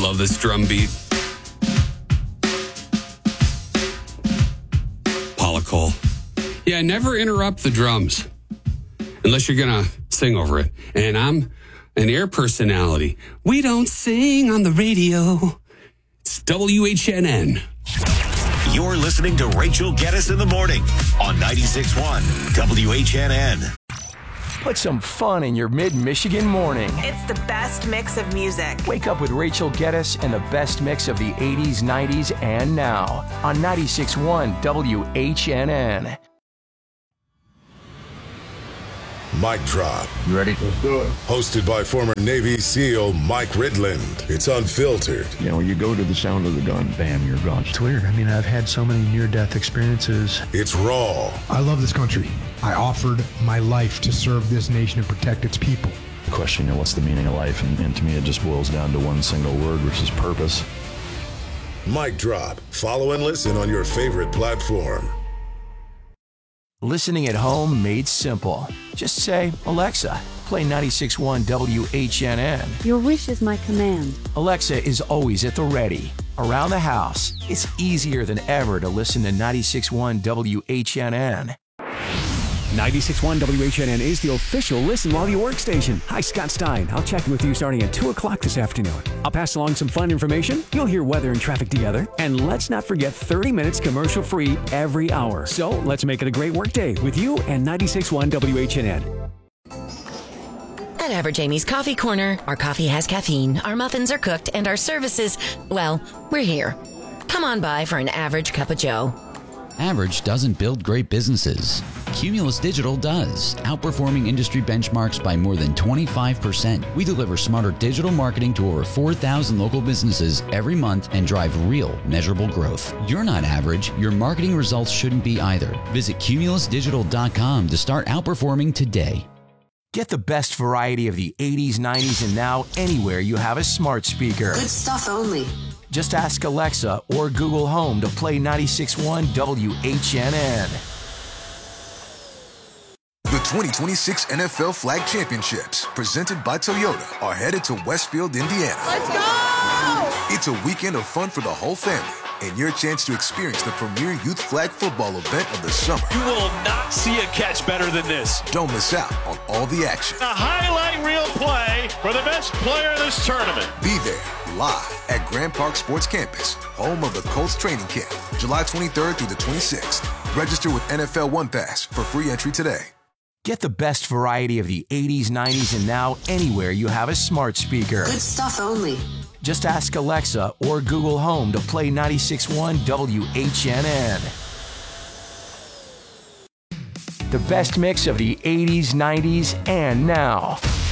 love this drum beat. Paula Cole. Yeah, never interrupt the drums unless you're going to sing over it. And I'm an air personality. We don't sing on the radio. It's WHNN. You're listening to Rachel Geddes in the Morning on 96.1 WHNN. Put some fun in your mid-Michigan morning. It's the best mix of music. Wake up with Rachel Geddes and the best mix of the 80s, 90s, and now on 96.1 WHNN. Mic Drop. You ready? Let's do it. Hosted by former Navy SEAL Mike Ridland. It's unfiltered. You know, you go to the sound of the gun, bam, you're gone. It's weird. I mean, I've had so many near-death experiences. It's raw. I love this country. I offered my life to serve this nation and protect its people. Question, what's the meaning of life? And to me, it just boils down to one single word, which is purpose. Mic Drop. Follow and listen on your favorite platform. Listening at home made simple. Just say, Alexa, play 96.1 WHNN. Your wish is my command. Alexa is always at the ready. Around the house, it's easier than ever to listen to 96.1 WHNN. 96.1 WHNN is the official Listen While You Work station. Hi, Scott Stein. I'll check in with you starting at 2 o'clock this afternoon. I'll pass along some fun information. You'll hear weather and traffic together. And let's not forget 30 minutes commercial-free every hour. So let's make it a great work day with you and 96.1 WHNN. At Average Amy's Coffee Corner, our coffee has caffeine, our muffins are cooked, and our services, well, we're here. Come on by for an average cup of joe. Average doesn't build great businesses. Cumulus Digital does, outperforming industry benchmarks by more than 25%. We deliver smarter digital marketing to over 4,000 local businesses every month and drive real, measurable growth. You're not average. Your marketing results shouldn't be either. Visit cumulusdigital.com to start outperforming today. Get the best variety of the 80s, 90s, and now anywhere you have a smart speaker. Good stuff only. Just ask Alexa or Google Home to play 96.1 WHNN. The 2026 NFL Flag Championships, presented by Toyota, are headed to Westfield, Indiana. Let's go! It's a weekend of fun for the whole family and your chance to experience the premier youth flag football event of the summer. You will not see a catch better than this. Don't miss out on all the action. A highlight reel play for the best player of this tournament. Be there live at Grand Park Sports Campus, home of the Colts training camp, July 23rd through the 26th. Register with NFL One Pass for free entry today. Get the best variety of the 80s, 90s, and now anywhere you have a smart speaker. Good stuff only. Just ask Alexa or Google Home to play 96.1 WHNN. The best mix of the 80s, 90s, and now.